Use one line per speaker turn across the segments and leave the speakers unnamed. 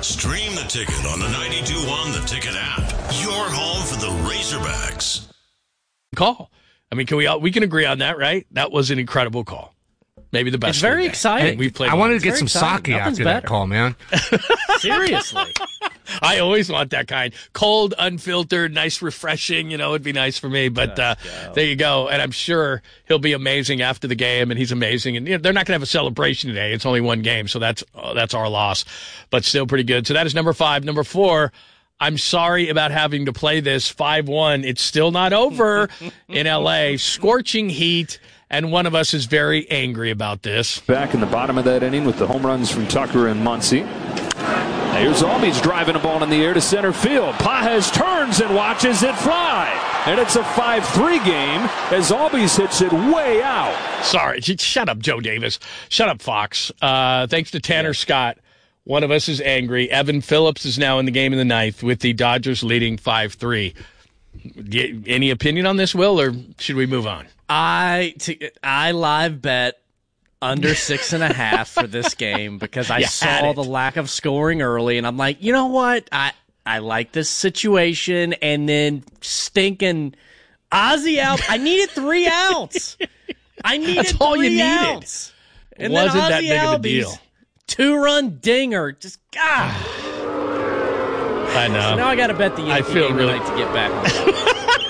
Stream the Ticket on the 92.1 The Ticket app. Your home for the Razorbacks.
Call. I mean, we can agree on that, right? That was an incredible call. Maybe the best.
It's very exciting.
We've played.
I wanted to get some
exciting.
sake after that call, man.
Seriously.
I always want that kind. Cold, unfiltered, nice, refreshing. It'd be nice for me. But there you go. And I'm sure he'll be amazing after the game, and he's amazing. And they're not going to have a celebration today. It's only one game, so that's our loss. But still pretty good. So that is number 5. Number 4, I'm sorry about having to play this 5-1. It's still not over in L.A. Scorching heat. And one of us is very angry about this.
Back in the bottom of that inning with the home runs from Tucker and Muncy. Here's Albies driving a ball in the air to center field. Pages turns and watches it fly. And it's a 5-3 game as Albies hits it way out.
Sorry. Shut up, Joe Davis. Shut up, Fox. Thanks to Tanner Scott. One of us is angry. Evan Phillips is now in the game in the 9th with the Dodgers leading 5-3. Any opinion on this, Will, or should we move on?
I live bet under 6.5 for this game because I saw the lack of scoring early, and I'm like, you know what? I like this situation, and then stinking Ozzie out. I needed 3 outs.
That's all you needed.
Outs. And
wasn't
then
that
Ozzie
big of a
Albies,
deal.
2-run dinger. Just
I know.
So now I got to bet the Yankee game
really
tonight to get back.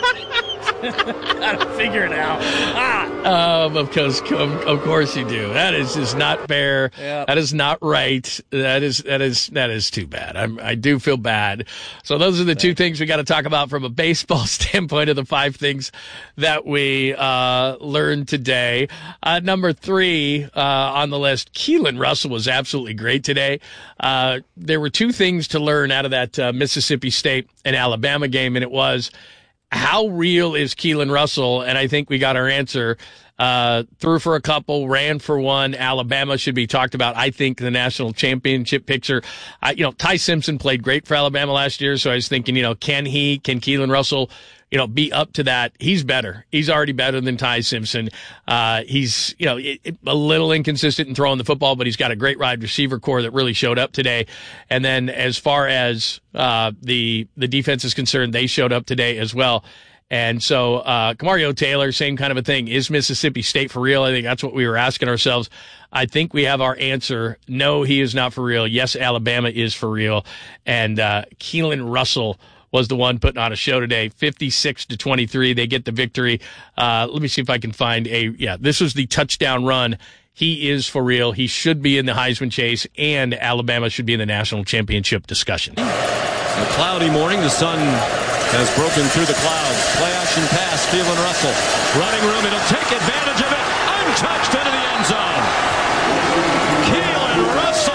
Gotta figure it out.
Of course you do. That is just not fair. Yep. That is not right. That is too bad. I do feel bad. So those are the 2 things we got to talk about from a baseball standpoint of the 5 things that we learned today. Number 3 on the list, Keelan Russell was absolutely great today. There were 2 things to learn out of that Mississippi State and Alabama game, and it was, how real is Keelan Russell? And I think we got our answer. Threw for a couple, ran for one. Alabama should be talked about. I think the national championship picture. Ty Simpson played great for Alabama last year, so I was thinking, can Keelan Russell, be up to that? He's better. He's already better than Ty Simpson. He's, a little inconsistent in throwing the football, but he's got a great wide receiver core that really showed up today. And then as far as the defense is concerned, they showed up today as well. And so Kamario Taylor, same kind of a thing. Is Mississippi State for real? I think that's what we were asking ourselves. I think we have our answer. No, he is not for real. Yes, Alabama is for real. And Keelan Russell was the one putting on a show today. 56-23. They get the victory. Let me see if I can find this was the touchdown run. He is for real. He should be in the Heisman chase, and Alabama should be in the national championship discussion.
A cloudy morning. The sun has broken through the clouds. Play action pass. Keelan Russell. Running room. It'll take advantage of it. Untouched into the end zone. Keelan Russell.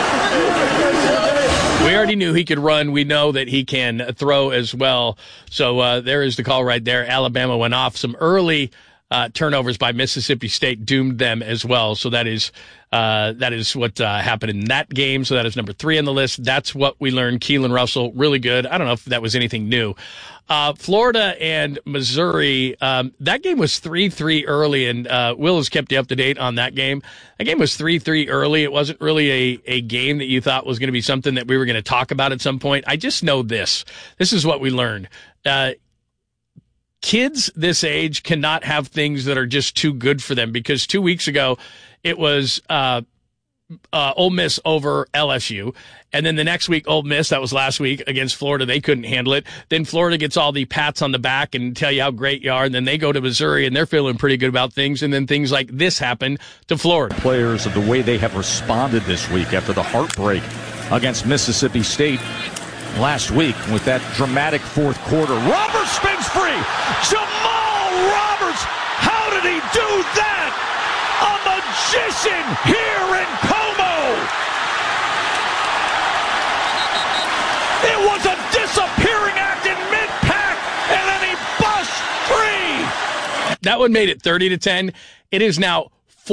We already knew he could run. We know that he can throw as well. So there is the call right there. Alabama went off. Some early turnovers by Mississippi State doomed them as well. So that is what happened in that game. So that is number 3 on the list. That's what we learned. Keelan Russell, really good. I don't know if that was anything new. Florida and Missouri, that game was 3-3 early, and Will has kept you up to date on that game. That game was 3-3 early. It wasn't really a game that you thought was going to be something that we were going to talk about at some point. I just know this. This is what we learned. Kids this age cannot have things that are just too good for them, because 2 weeks ago it was Ole Miss over LSU. And then the next week, Ole Miss, that was last week, against Florida, they couldn't handle it. Then Florida gets all the pats on the back and tell you how great you are. And then they go to Missouri, and they're feeling pretty good about things. And then things like this happen to Florida.
Players of the way they have responded this week after the heartbreak against Mississippi State last week with that dramatic fourth quarter. Roberts spins free. Jamal Roberts. How did he do that? A magician here in Como. It was a disappearing act in mid-pack, and then he busts free.
That one made it 30-10. It is now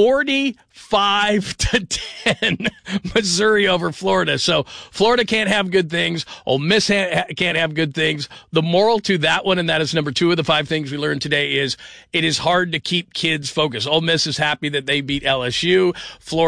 45-10, Missouri over Florida. So Florida can't have good things. Ole Miss can't have good things. The moral to that one, and that is number 2 of the 5 things we learned today, is it is hard to keep kids focused. Ole Miss is happy that they beat LSU. Florida